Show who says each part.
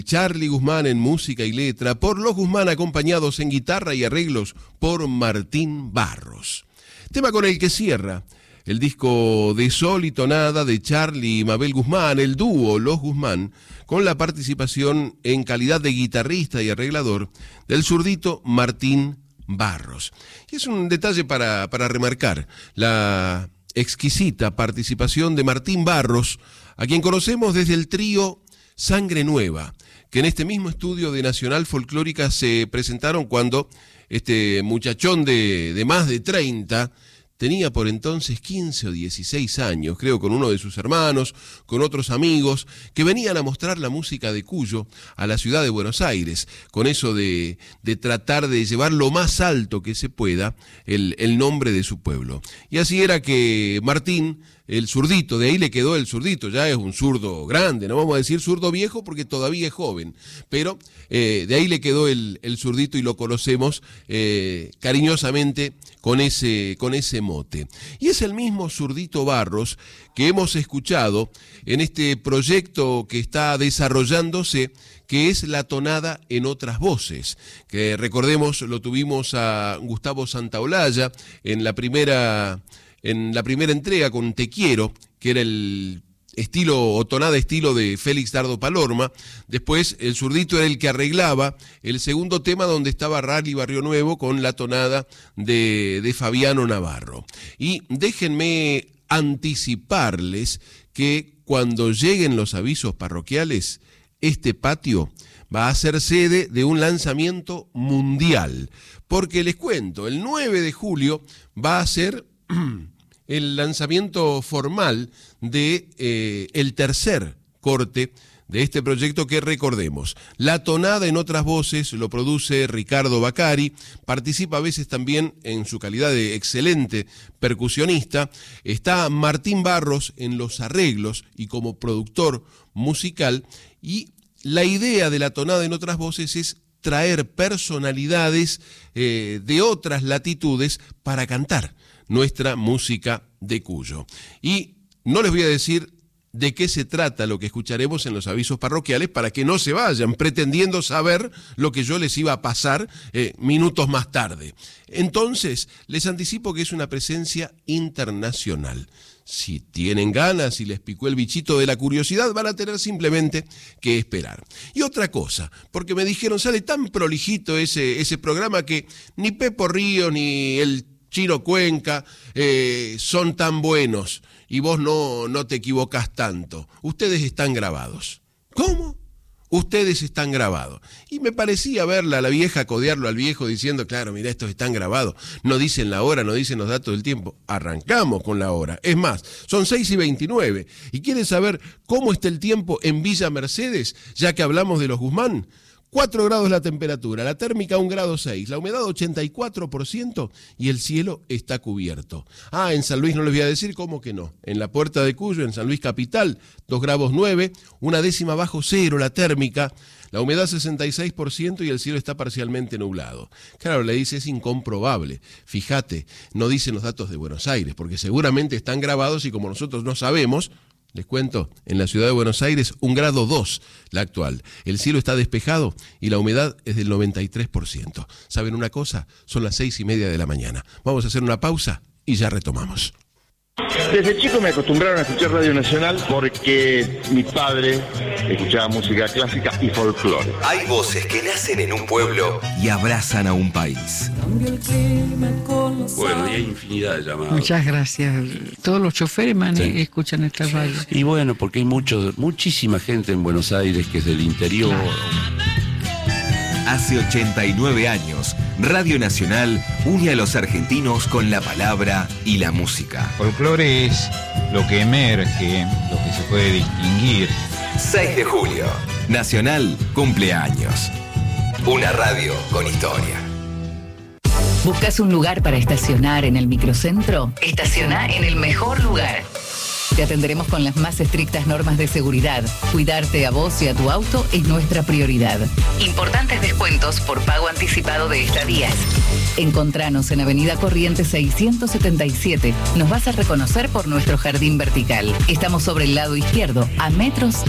Speaker 1: Charly Guzmán en música y letra, por los Guzmán acompañados en guitarra y arreglos por Martín Barros. Tema con el que cierra el disco de Sol y Tonada de Charly y Mabel Guzmán, el dúo Los Guzmán, con la participación en calidad de guitarrista y arreglador del zurdito Martín Barros. Y es un detalle para remarcar la exquisita participación de Martín Barros, a quien conocemos desde el trío Sangre Nueva, que en este mismo estudio de Nacional Folclórica se presentaron cuando este muchachón de más de 30 tenía por entonces 15 o 16 años, creo, con uno de sus hermanos, con otros amigos, que venían a mostrar la música de Cuyo a la ciudad de Buenos Aires, con eso de tratar de llevar lo más alto que se pueda el nombre de su pueblo. Y así era que Martín, el zurdito, de ahí le quedó el zurdito, ya es un zurdo grande, no vamos a decir zurdo viejo porque todavía es joven, pero de ahí le quedó el zurdito y lo conocemos cariñosamente con ese mote. Y es el mismo zurdito Barros que hemos escuchado en este proyecto que está desarrollándose, que es La Tonada en Otras Voces, que recordemos lo tuvimos a Gustavo Santaolalla en la primera entrega con Te Quiero, que era el estilo o tonada estilo de Félix Dardo Palorma. Después el zurdito era el que arreglaba el segundo tema, donde estaba Rally Barrio Nuevo con la tonada de Fabiano Navarro. Y déjenme anticiparles que cuando lleguen los avisos parroquiales, este patio va a ser sede de un lanzamiento mundial, porque les cuento, el 9 de julio va a ser el lanzamiento formal de el tercer corte de este proyecto que, recordemos, La Tonada en Otras Voces lo produce Ricardo Bacari, participa a veces también en su calidad de excelente percusionista, está Martín Barros en los arreglos y como productor musical, y la idea de La Tonada en Otras Voces es traer personalidades de otras latitudes para cantar nuestra música de Cuyo. Y no les voy a decir de qué se trata lo que escucharemos en los avisos parroquiales para que no se vayan pretendiendo saber lo que yo les iba a pasar minutos más tarde. Entonces, les anticipo que es una presencia internacional. Si tienen ganas y les picó el bichito de la curiosidad, van a tener simplemente que esperar. Y otra cosa, porque me dijeron, sale tan prolijito ese programa que ni Pepo Río ni el Chino Cuenca son tan buenos y vos no te equivocás tanto. Ustedes están grabados. ¿Cómo? Ustedes están grabados. Y me parecía verla a la vieja codearlo al viejo diciendo, claro, mira, estos están grabados. No dicen la hora, no dicen los datos del tiempo. Arrancamos con la hora. Es más, son 6:29. ¿Y quieren saber cómo está el tiempo en Villa Mercedes, ya que hablamos de los Guzmán? 4 grados la temperatura, la térmica 1,6 grados, la humedad 84% y el cielo está cubierto. En San Luis no les voy a decir cómo que no. En la Puerta de Cuyo, en San Luis Capital, 2,9 grados, 0,1 bajo cero la térmica, la humedad 66% y el cielo está parcialmente nublado. Claro, le dice, es incomprobable. Fíjate, no dicen los datos de Buenos Aires, porque seguramente están grabados y como nosotros no sabemos, les cuento, en la ciudad de Buenos Aires, 1,2 grados la actual. El cielo está despejado y la humedad es del 93%. ¿Saben una cosa? Son las 6:30 de la mañana. Vamos a hacer una pausa y ya retomamos.
Speaker 2: Desde chico me acostumbraron a escuchar Radio Nacional porque mi padre escuchaba música clásica y folclore.
Speaker 3: Hay voces que nacen en un pueblo y abrazan a un país.
Speaker 4: Bueno, y hay infinidad de llamadas.
Speaker 5: Muchas gracias. Todos los choferes escuchan esta radio.
Speaker 4: Y bueno, porque hay muchísima gente en Buenos Aires que es del interior.
Speaker 5: Claro.
Speaker 3: Hace 89 años, Radio Nacional une a los argentinos con la palabra y la música.
Speaker 6: Folclore es lo que emerge, lo que se puede distinguir.
Speaker 3: 6 de julio, Nacional cumpleaños. Una radio con historia.
Speaker 7: ¿Buscas un lugar para estacionar en el microcentro? Estaciona en el mejor lugar. Te atenderemos con las más estrictas normas de seguridad. Cuidarte a vos y a tu auto es nuestra prioridad. Importantes descuentos por pago anticipado de estadías. Encontranos en Avenida Corrientes 677. Nos vas a reconocer por nuestro jardín vertical. Estamos sobre el lado izquierdo, a metros